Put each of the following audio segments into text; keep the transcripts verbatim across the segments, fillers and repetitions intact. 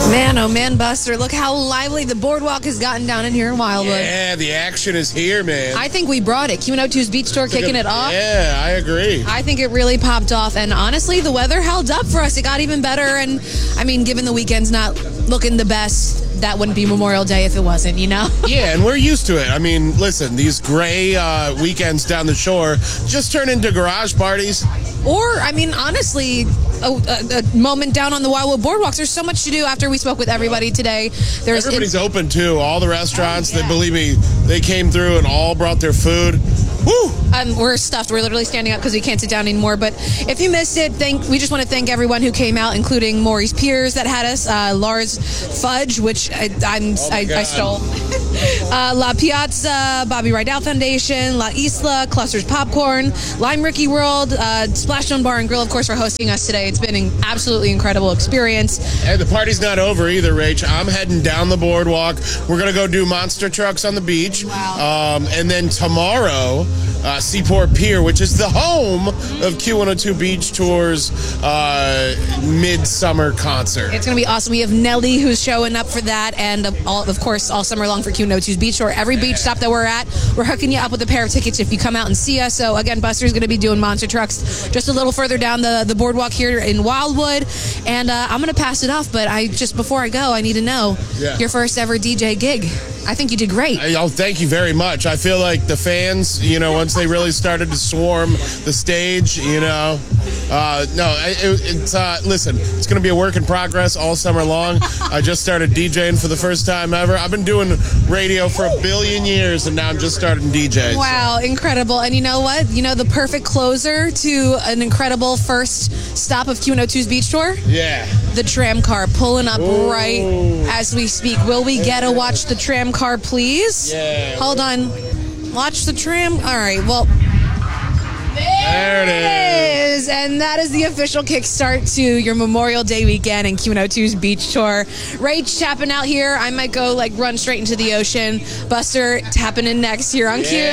Man, oh man, Buster, look how lively the boardwalk has gotten down in here in Wildwood. Yeah, the action is here, man. I think we brought it. Q one oh two's Beach Tour kicking it off. Yeah, I agree. I think it really popped off, and honestly, the weather held up for us. It got even better, and I mean, given the weekend's not looking the best, that wouldn't be Memorial Day if it wasn't, you know? Yeah, and we're used to it. I mean, listen, these gray uh, weekends down the shore just turn into garage parties. Or, I mean, honestly, a, a, a moment down on the Wildwood boardwalks. There's so much to do after we spoke with everybody today. There's Everybody's in- open, too. All the restaurants, oh, yeah. they believe me, they came through and all brought their food. Woo! Um, we're stuffed. We're literally standing up because we can't sit down anymore. But if you missed it, thank we just want to thank everyone who came out, including Maurice Piers that had us, uh, Lars Fudge, which I, I'm, oh I, I stole, uh, La Piazza, Bobby Rydell Foundation, La Isla, Clusters Popcorn, Lime Ricky World, uh, Splashdown Bar and Grill, of course, for hosting us today. It's been an absolutely incredible experience. And the party's not over either, Rach. I'm heading down the boardwalk. We're going to go do monster trucks on the beach. Wow. Um, and then tomorrow, uh, Seaport Pier, which is the home of Q one oh two Beach Tour's uh, midsummer concert. It's going to be awesome. We have Nelly who's showing up for that, and uh, all, of course, all summer long for Q one oh two's Beach Tour. Every beach stop that we're at, we're hooking you up with a pair of tickets if you come out and see us. So, again, Buster's going to be doing monster trucks just a little further down the, the boardwalk here in Wildwood. And uh, I'm going to pass it off, but I just before I go, I need to know yeah. your first ever D J gig. I think you did great. Oh, thank you very much. I feel like the fans, you know, once they really started to swarm the stage, you know, uh, no, it, it's, uh, listen, it's going to be a work in progress all summer long. I just started DJing for the first time ever. I've been doing radio for a billion years, and now I'm just starting DJing. Wow, so. Incredible. And you know what? You know, the perfect closer to an incredible first stop of Q one oh two's Beach Tour? Yeah. The tram car pulling up Ooh. right as we speak. Will we get to watch the tram car, please? Yeah. Hold on. Watch the tram. All right. Well, there, there it is. is. And that is the official kickstart to your Memorial Day weekend and Q one oh two's Beach Tour. Rach tapping out here. I might go like run straight into the ocean. Buster tapping in next here on yeah. Q.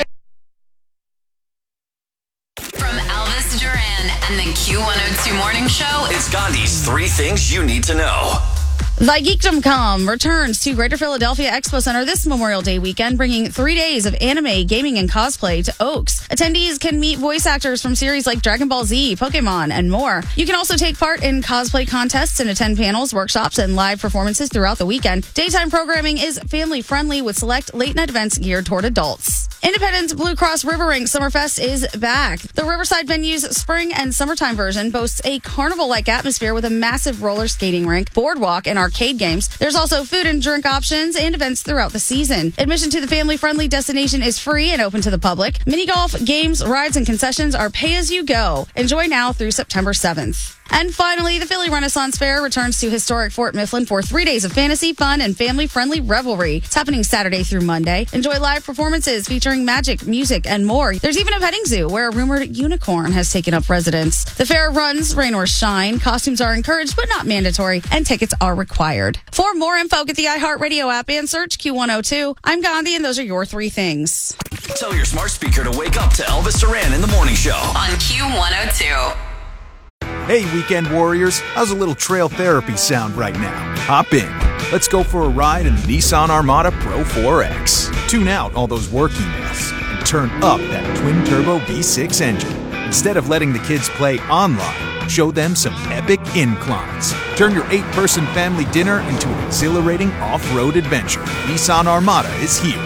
From Elvis Duran and the Q one oh two Morning Show, it's Gandhi's three things you need to know. The Geekdom Com returns to Greater Philadelphia Expo Center this Memorial Day weekend, bringing three days of anime, gaming, and cosplay to Oaks. Attendees can meet voice actors from series like Dragon Ball Z, Pokemon, and more. You can also take part in cosplay contests and attend panels, workshops, and live performances throughout the weekend. Daytime programming is family-friendly with select late-night events geared toward adults. Independence Blue Cross River Rink Summerfest is back. The Riverside venue's spring and summertime version boasts a carnival-like atmosphere with a massive roller skating rink, boardwalk, and arcade games. There's also food and drink options and events throughout the season. Admission to the family-friendly destination is free and open to the public. Mini golf, games, rides, and concessions are pay-as-you-go. Enjoy now through September seventh. And finally, the Philly Renaissance Fair returns to historic Fort Mifflin for three days of fantasy, fun, and family-friendly revelry. It's happening Saturday through Monday. Enjoy live performances featuring magic, music, and more. There's even a petting zoo where a rumored unicorn has taken up residence. The fair runs rain or shine. Costumes are encouraged but not mandatory, and tickets are required. For more info, get the iHeartRadio app and search Q one oh two. I'm Gandhi, and those are your three things. Tell your smart speaker to wake up to Elvis Duran in the Morning Show on Q one oh two. Hey, weekend warriors, how's a little trail therapy sound right now? Hop in. Let's go for a ride in the Nissan Armada Pro four X. Tune out all those work emails and turn up that twin-turbo V six engine. Instead of letting the kids play online, show them some epic inclines. Turn your eight-person family dinner into an exhilarating off-road adventure. Nissan Armada is here.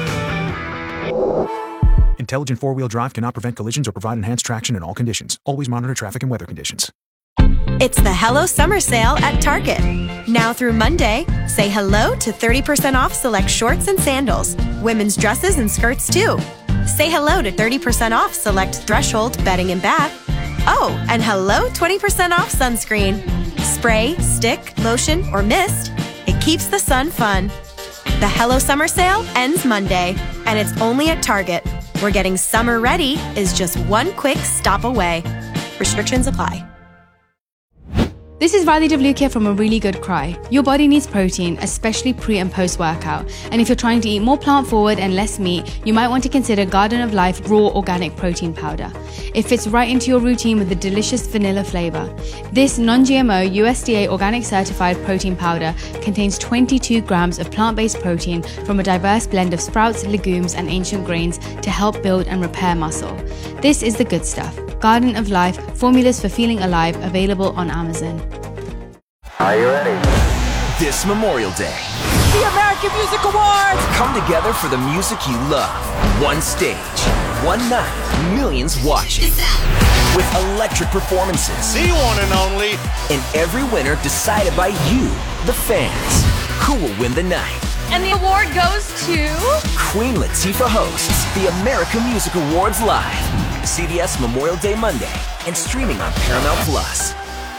Intelligent four-wheel drive cannot prevent collisions or provide enhanced traction in all conditions. Always monitor traffic and weather conditions. It's the Hello Summer Sale at Target. Now through Monday, say hello to thirty percent off select shorts and sandals, women's dresses and skirts too. Say hello to thirty percent off select Threshold bedding and bath. Oh, and hello twenty percent off sunscreen. Spray, stick, lotion, or mist, it keeps the sun fun. The Hello Summer Sale ends Monday, and it's only at Target, where getting summer ready is just one quick stop away. Restrictions apply. This is Radhi Devluke here from A Really Good Cry. Your body needs protein, especially pre and post workout. And if you're trying to eat more plant forward and less meat, you might want to consider Garden of Life Raw Organic Protein Powder. It fits right into your routine with a delicious vanilla flavor. This non-G M O U S D A organic certified protein powder contains twenty-two grams of plant-based protein from a diverse blend of sprouts, legumes, and ancient grains to help build and repair muscle. This is the good stuff. Garden of Life, formulas for feeling alive, available on Amazon. Are you ready? This Memorial Day, the American Music Awards come together for the music you love. One stage, one night, millions watching. With electric performances. The one and only. And every winner decided by you, the fans. Who will win the night? And the award goes to... Queen Latifah hosts the American Music Awards live. C B S Memorial Day Monday and streaming on Paramount Plus.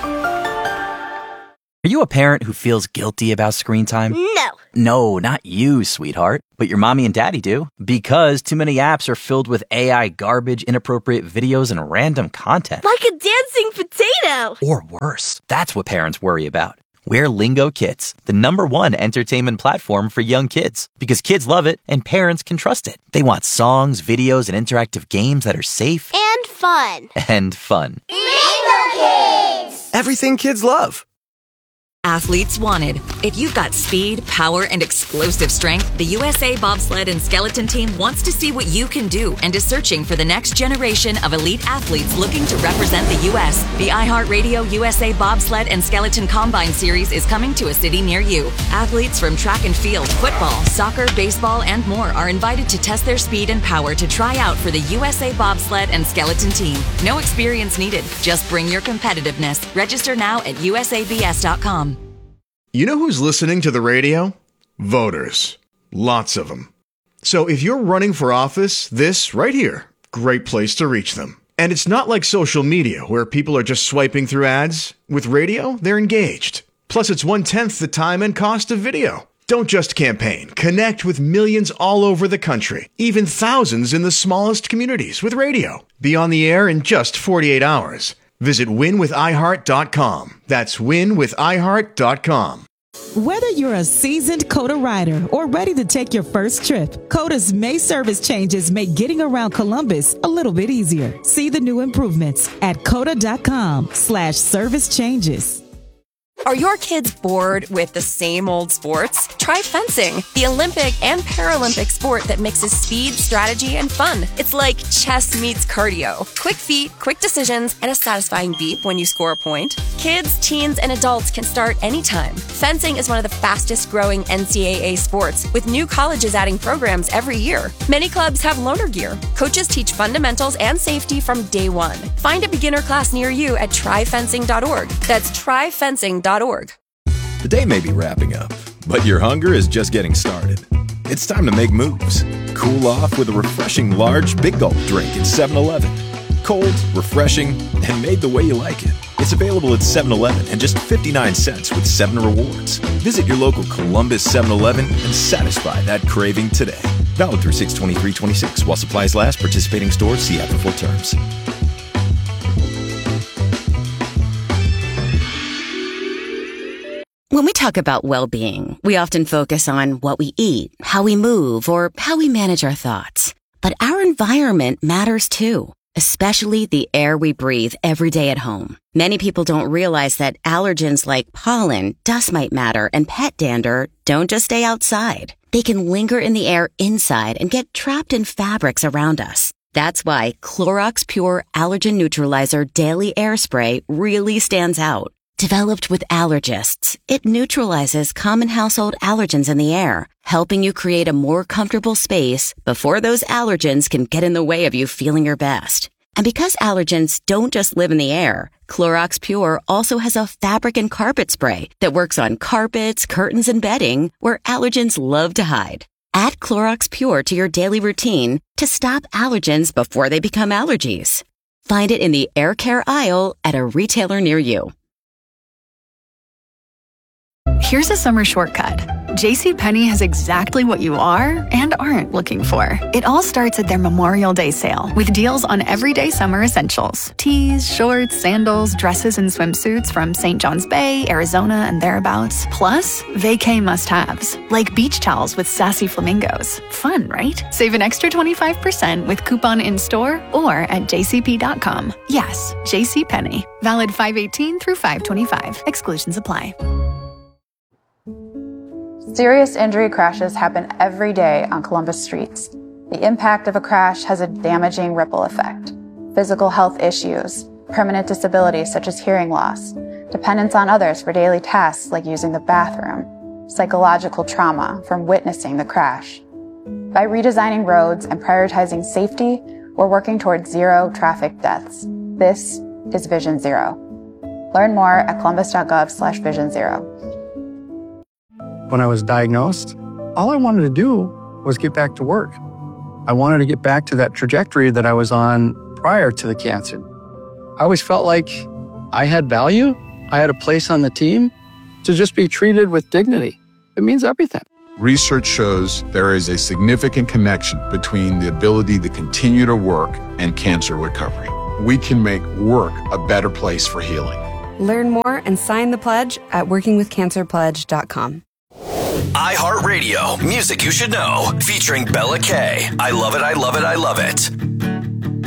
Are you a parent who feels guilty about screen time? No. No, not you, sweetheart. But your mommy and daddy do. Because too many apps are filled with A I garbage, inappropriate videos, and random content. Like a dancing potato. Or worse. That's what parents worry about. We're Lingo Kids, the number one entertainment platform for young kids. Because kids love it and parents can trust it. They want songs, videos, and interactive games that are safe. And fun. And fun. Lingo Kids! Everything kids love. Athletes wanted. If you've got speed, power, and explosive strength, the U S A Bobsled and Skeleton Team wants to see what you can do and is searching for the next generation of elite athletes looking to represent the U S The iHeartRadio U S A Bobsled and Skeleton Combine Series is coming to a city near you. Athletes from track and field, football, soccer, baseball, and more are invited to test their speed and power to try out for the U S A Bobsled and Skeleton Team. No experience needed. Just bring your competitiveness. Register now at U S A B S dot com. You know who's listening to the radio? Voters. Lots of them. So if you're running for office, this right here, great place to reach them. And it's not like social media where people are just swiping through ads. With radio, they're engaged. Plus, it's one-tenth the time and cost of video. Don't just campaign. Connect with millions all over the country, even thousands in the smallest communities with radio. Be on the air in just forty-eight hours. Visit win with i heart dot com. That's win with i heart dot com. Whether you're a seasoned COTA rider or ready to take your first trip, COTA's May service changes make getting around Columbus a little bit easier. See the new improvements at cota dot com slash service changes. Are your kids bored with the same old sports? Try fencing, the Olympic and Paralympic sport that mixes speed, strategy, and fun. It's like chess meets cardio. Quick feet, quick decisions, and a satisfying beep when you score a point. Kids, teens, and adults can start anytime. Fencing is one of the fastest growing N C double A sports, with new colleges adding programs every year. Many clubs have loaner gear. Coaches teach fundamentals and safety from day one. Find a beginner class near you at try fencing dot org. That's try fencing dot org. The day may be wrapping up, but your hunger is just getting started. It's time to make moves. Cool off with a refreshing large Big Gulp drink at seven eleven. Cold, refreshing, and made the way you like it. It's available at seven eleven and just fifty-nine cents with seven rewards. Visit your local Columbus seven eleven and satisfy that craving today. Valid through six twenty-three twenty-six while supplies last. Participating stores, see app for full terms. When we talk about well-being, we often focus on what we eat, how we move, or how we manage our thoughts. But our environment matters too, especially the air we breathe every day at home. Many people don't realize that allergens like pollen, dust mite matter, and pet dander don't just stay outside. They can linger in the air inside and get trapped in fabrics around us. That's why Clorox Pure Allergen Neutralizer Daily Air Spray really stands out. Developed with allergists, it neutralizes common household allergens in the air, helping you create a more comfortable space before those allergens can get in the way of you feeling your best. And because allergens don't just live in the air, Clorox Pure also has a fabric and carpet spray that works on carpets, curtains, and bedding where allergens love to hide. Add Clorox Pure to your daily routine to stop allergens before they become allergies. Find it in the air care aisle at a retailer near you. Here's a summer shortcut. JCPenney has exactly what you are and aren't looking for. It all starts at their Memorial Day sale with deals on everyday summer essentials. Tees, shorts, sandals, dresses, and swimsuits from Saint John's Bay, Arizona, and thereabouts. Plus, vacay must-haves, like beach towels with sassy flamingos. Fun, right? Save an extra twenty-five percent with coupon in-store or at j c p dot com. Yes, JCPenney. Valid five eighteen through five twenty-five. Exclusions apply. Serious injury crashes happen every day on Columbus streets. The impact of a crash has a damaging ripple effect. Physical health issues, permanent disabilities such as hearing loss, dependence on others for daily tasks like using the bathroom, psychological trauma from witnessing the crash. By redesigning roads and prioritizing safety, we're working towards zero traffic deaths. This is Vision Zero. Learn more at columbus.gov slash vision zero. When I was diagnosed, all I wanted to do was get back to work. I wanted to get back to that trajectory that I was on prior to the cancer. I always felt like I had value. I had a place on the team. To just be treated with dignity, it means everything. Research shows there is a significant connection between the ability to continue to work and cancer recovery. We can make work a better place for healing. Learn more and sign the pledge at working with cancer pledge dot com. iHeartRadio, music you should know, featuring Bella K. I love it, I love it, I love it.